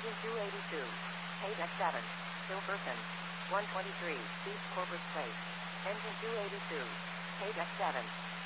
Engine 282. Paid X7. Hilferson. 123. East Corpus Place. Engine 282. Paid X7.